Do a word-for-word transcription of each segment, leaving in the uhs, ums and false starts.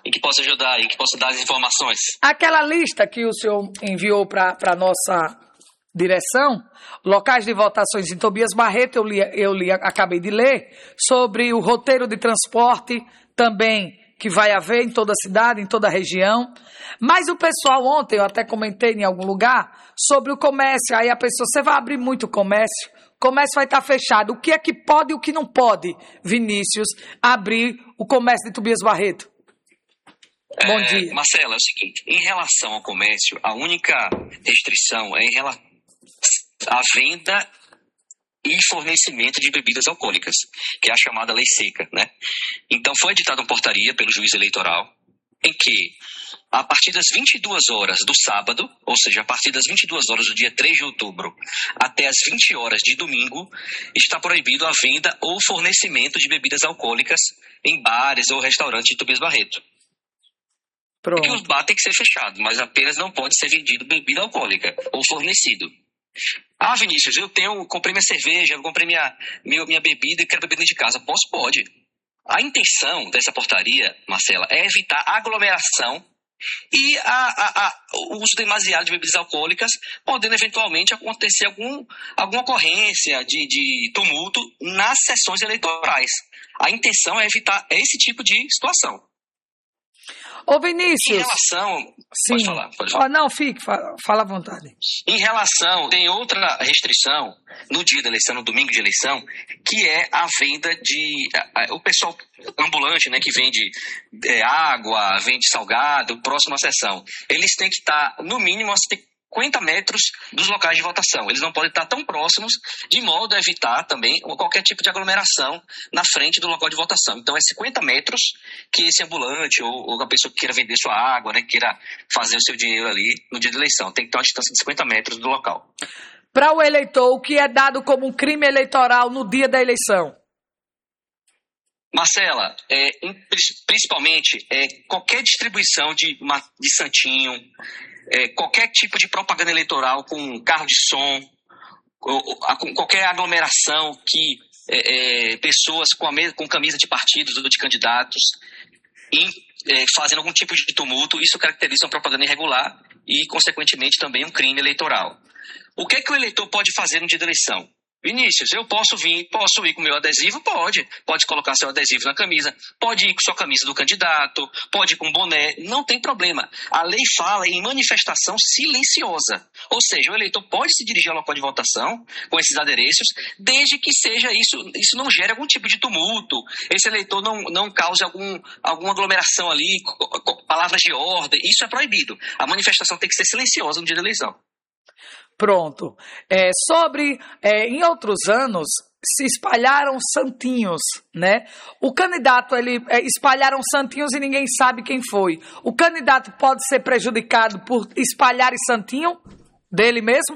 em que posso ajudar, em que posso dar as informações? Aquela lista que o senhor enviou para a nossa direção, locais de votações em Tobias Barreto, eu li, eu li, acabei de ler, sobre o roteiro de transporte também que vai haver em toda a cidade, em toda a região. Mas o pessoal ontem, eu até comentei em algum lugar, sobre o comércio. Aí a pessoa, você vai abrir muito comércio, o comércio vai estar fechado. O que é que pode e o que não pode, Vinícius, abrir o comércio de Tobias Barreto? Bom é, dia. Marcela, é o seguinte, em relação ao comércio, a única restrição é em relação à venda e fornecimento de bebidas alcoólicas, que é a chamada lei seca, né? Então foi editada uma portaria pelo juiz eleitoral em que, a partir das vinte e duas horas do sábado, ou seja, a partir das vinte e duas horas do dia três de outubro até as vinte horas de domingo, está proibido a venda ou fornecimento de bebidas alcoólicas em bares ou restaurantes de Tobias Barreto. Pronto. E o bar tem que ser fechado, mas apenas não pode ser vendido bebida alcoólica ou fornecido. Ah, Vinícius, eu tenho, comprei minha cerveja, eu comprei minha, minha, minha bebida e quero beber dentro de casa. Posso? Pode. A intenção dessa portaria, Marcela, é evitar aglomeração e a, a, a, o uso demasiado de bebidas alcoólicas, podendo eventualmente acontecer algum, alguma ocorrência de, de tumulto nas sessões eleitorais. A intenção é evitar esse tipo de situação. Ô, Vinícius. Em relação... Sim. Pode falar, pode falar. Oh, não, fique, fala, fala à vontade. Em relação, tem outra restrição no dia da eleição, no domingo de eleição, que é a venda de... A, a, o pessoal ambulante, né, que vende é, água, vende salgado, próximo à sessão. Eles têm que estar, no mínimo, a cinquenta metros dos locais de votação. Eles não podem estar tão próximos, de modo a evitar também qualquer tipo de aglomeração na frente do local de votação. Então, é cinquenta metros que esse ambulante ou, ou a pessoa que queira vender sua água, né, queira fazer o seu dinheiro ali no dia da eleição, tem que ter uma distância de cinquenta metros do local. Para o eleitor, o que é dado como um crime eleitoral no dia da eleição? Marcela, é, principalmente é, qualquer distribuição de, de santinho, é, qualquer tipo de propaganda eleitoral com carro de som, ou, ou, com qualquer aglomeração que é, é, pessoas com, a me, com camisa de partidos ou de candidatos em, é, fazendo algum tipo de tumulto, isso caracteriza uma propaganda irregular e, consequentemente, também um crime eleitoral. O que é que o eleitor pode fazer no dia da eleição? Vinícius, eu posso vir, posso ir com meu adesivo? Pode. Pode colocar seu adesivo na camisa, pode ir com sua camisa do candidato, pode ir com boné, não tem problema. A lei fala em manifestação silenciosa. Ou seja, o eleitor pode se dirigir ao local de votação com esses adereços, desde que seja isso, isso não gere algum tipo de tumulto, esse eleitor não, não cause algum, alguma aglomeração ali, palavras de ordem, isso é proibido. A manifestação tem que ser silenciosa no dia da eleição. Pronto. É, sobre, é, em outros anos, se espalharam santinhos, né? O candidato, ele é, espalharam santinhos e ninguém sabe quem foi. O candidato pode ser prejudicado por espalhar santinho dele mesmo?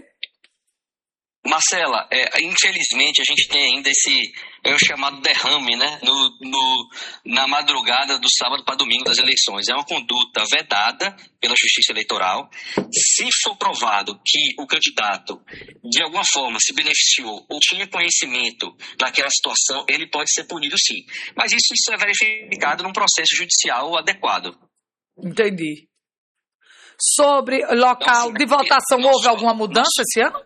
Marcela, é, infelizmente a gente tem ainda esse é o chamado derrame, né, no, no, na madrugada do sábado para domingo das eleições. É uma conduta vedada pela Justiça Eleitoral. Se for provado que o candidato, de alguma forma, se beneficiou ou tinha conhecimento daquela situação, ele pode ser punido sim. Mas isso, isso é verificado num processo judicial adequado. Entendi. Sobre local de votação, houve alguma mudança esse ano?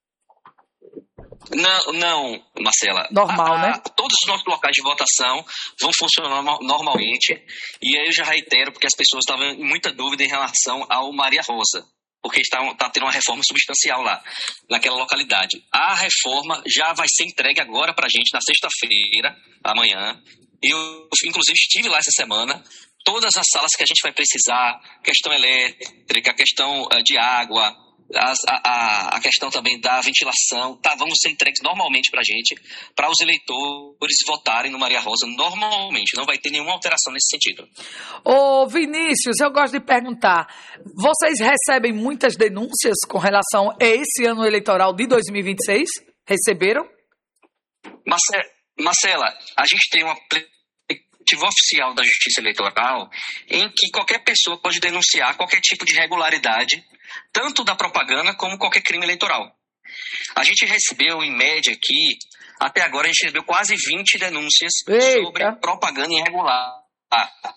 Não, não, Marcela. Normal, a, a, né? Todos os nossos locais de votação vão funcionar no, normalmente. E aí eu já reitero, porque as pessoas estavam em muita dúvida em relação ao Maria Rosa, porque está, está tendo uma reforma substancial lá, naquela localidade. A reforma já vai ser entregue agora para a gente na sexta-feira, amanhã. Eu, inclusive, estive lá essa semana. Todas as salas que a gente vai precisar, questão elétrica, questão uh, de água, A, a, a questão também da ventilação, tá, vão ser entregues normalmente para a gente, para os eleitores votarem no Maria Rosa normalmente, não vai ter nenhuma alteração nesse sentido. Ô Vinícius, eu gosto de perguntar, vocês recebem muitas denúncias com relação a esse ano eleitoral de dois mil e vinte e seis? Receberam? Marce- Marcela, a gente tem uma perspectiva oficial da Justiça Eleitoral em que qualquer pessoa pode denunciar qualquer tipo de irregularidade, tanto da propaganda como qualquer crime eleitoral. A gente recebeu, em média aqui, até agora a gente recebeu quase vinte denúncias Eita. sobre propaganda irregular.